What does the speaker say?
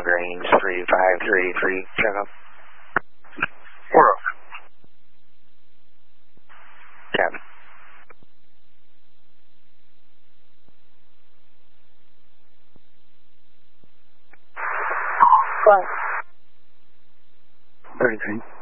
Lagrange 3533, check up. World. Captain. Flight. 33.